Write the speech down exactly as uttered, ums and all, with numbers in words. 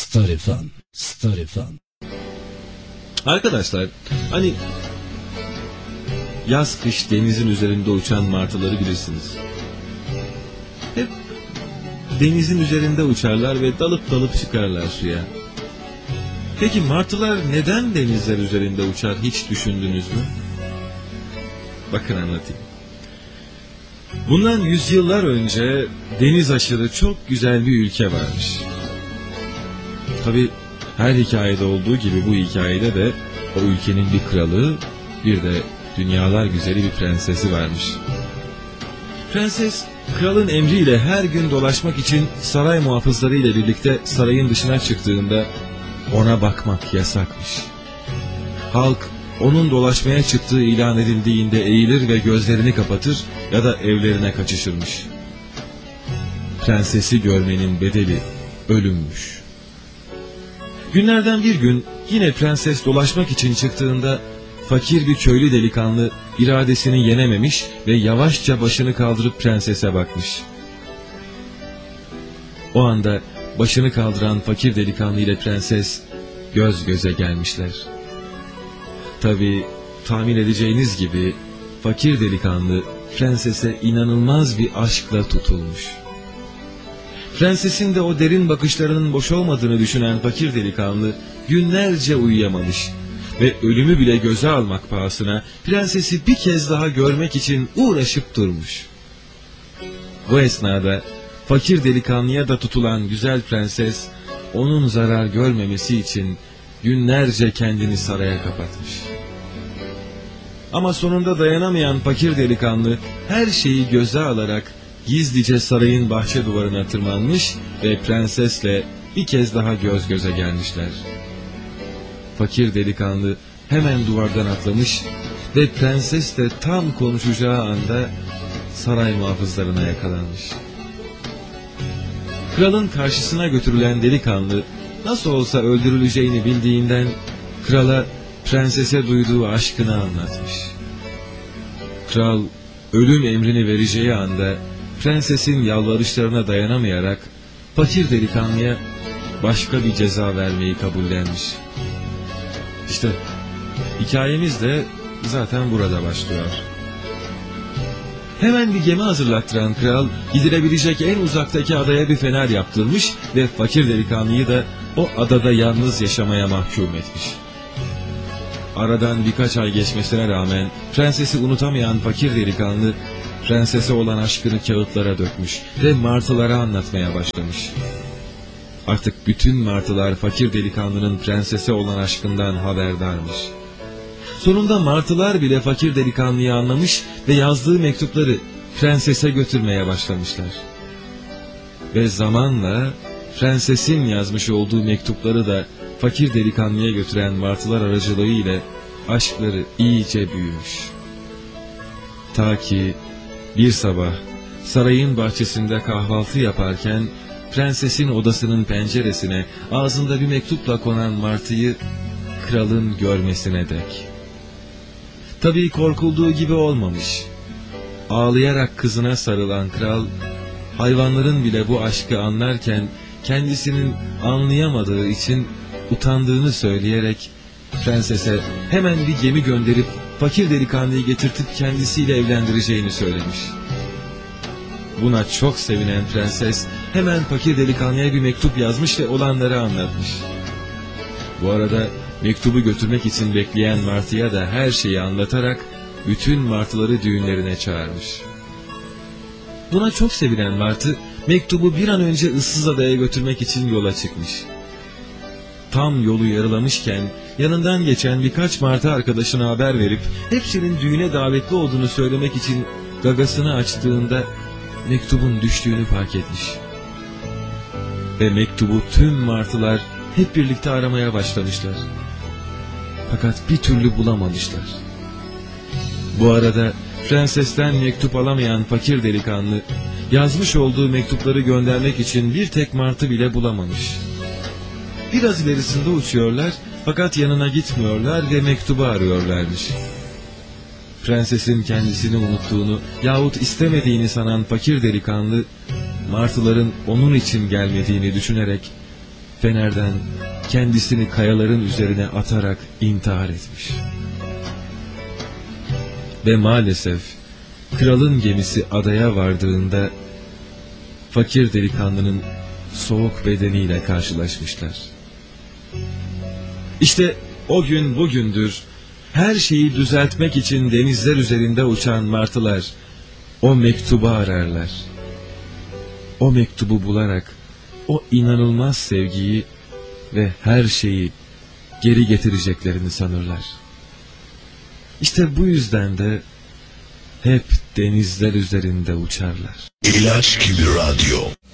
Storyfan, Storyfan. Arkadaşlar, hani yaz kış denizin üzerinde uçan martıları bilirsiniz. Hep denizin üzerinde uçarlar ve dalıp dalıp çıkarlar suya. Peki martılar neden denizler üzerinde uçar, hiç düşündünüz mü? Bakın anlatayım. Bundan yüzyıllar önce deniz aşırı çok güzel bir ülke varmış. Tabii her hikayede olduğu gibi bu hikayede de o ülkenin bir kralı, bir de dünyalar güzeli bir prensesi varmış. Prenses, kralın emriyle her gün dolaşmak için saray muhafızları ile birlikte sarayın dışına çıktığında ona bakmak yasakmış. Halk onun dolaşmaya çıktığı ilan edildiğinde eğilir ve gözlerini kapatır ya da evlerine kaçışırmış. Prensesi görmenin bedeli ölümmüş. Günlerden bir gün yine prenses dolaşmak için çıktığında fakir bir köylü delikanlı iradesini yenememiş ve yavaşça başını kaldırıp prensese bakmış. O anda başını kaldıran fakir delikanlı ile prenses göz göze gelmişler. Tabii tahmin edeceğiniz gibi fakir delikanlı prensese inanılmaz bir aşkla tutulmuş. Prensesin de o derin bakışlarının boş olmadığını düşünen fakir delikanlı günlerce uyuyamamış ve ölümü bile göze almak pahasına prensesi bir kez daha görmek için uğraşıp durmuş. Bu esnada fakir delikanlıya da tutulan güzel prenses onun zarar görmemesi için günlerce kendini saraya kapatmış. Ama sonunda dayanamayan fakir delikanlı her şeyi göze alarak gizlice sarayın bahçe duvarına tırmanmış ve prensesle bir kez daha göz göze gelmişler. Fakir delikanlı hemen duvardan atlamış ve prenses de tam konuşacağı anda saray muhafızlarına yakalanmış. Kralın karşısına götürülen delikanlı nasıl olsa öldürüleceğini bildiğinden krala prensese duyduğu aşkını anlatmış. Kral ölüm emrini vereceği anda prensesin yalvarışlarına dayanamayarak fakir delikanlıya başka bir ceza vermeyi kabullenmiş. İşte hikayemiz de zaten burada başlıyor. Hemen bir gemi hazırlattıran kral gidilebilecek en uzaktaki adaya bir fener yaptırmış ve fakir delikanlıyı da o adada yalnız yaşamaya mahkum etmiş. Aradan birkaç ay geçmesine rağmen prensesi unutamayan fakir delikanlı prensese olan aşkını kağıtlara dökmüş ve martılara anlatmaya başlamış. Artık bütün martılar fakir delikanlının prensese olan aşkından haberdarmış. Sonunda martılar bile fakir delikanlıyı anlamış ve yazdığı mektupları prensese götürmeye başlamışlar. Ve zamanla prensesin yazmış olduğu mektupları da fakir delikanlıya götüren martılar aracılığıyla aşkları iyice büyümüş. Ta ki bir sabah sarayın bahçesinde kahvaltı yaparken prensesin odasının penceresine ağzında bir mektupla konan martıyı kralın görmesine dek. Tabii korkulduğu gibi olmamış. Ağlayarak kızına sarılan kral, hayvanların bile bu aşkı anlarken kendisinin anlayamadığı için utandığını söyleyerek prensese hemen bir gemi gönderip fakir delikanlıyı getirtip kendisiyle evlendireceğini söylemiş. Buna çok sevinen prenses hemen fakir delikanlıya bir mektup yazmış ve olanları anlatmış. Bu arada mektubu götürmek için bekleyen martıya da her şeyi anlatarak bütün martıları düğünlerine çağırmış. Buna çok sevinen martı mektubu bir an önce Issızada'ya götürmek için yola çıkmış. Tam yolu yarılamışken yanından geçen birkaç martı arkadaşına haber verip hepsinin düğüne davetli olduğunu söylemek için gagasını açtığında mektubun düştüğünü fark etmiş. Ve mektubu tüm martılar hep birlikte aramaya başlamışlar. Fakat bir türlü bulamamışlar. Bu arada prensesten mektup alamayan fakir delikanlı yazmış olduğu mektupları göndermek için bir tek martı bile bulamamış. Biraz ilerisinde uçuyorlar fakat yanına gitmiyorlar ve mektubu arıyorlarmış. Prensesin kendisini unuttuğunu yahut istemediğini sanan fakir delikanlı martıların onun için gelmediğini düşünerek fenerden kendisini kayaların üzerine atarak intihar etmiş. Ve maalesef kralın gemisi adaya vardığında fakir delikanlının soğuk bedeniyle karşılaşmışlar. İşte o gün bugündür her şeyi düzeltmek için denizler üzerinde uçan martılar o mektubu ararlar. O mektubu bularak o inanılmaz sevgiyi ve her şeyi geri getireceklerini sanırlar. İşte bu yüzden de hep denizler üzerinde uçarlar. İlaç gibi radyo.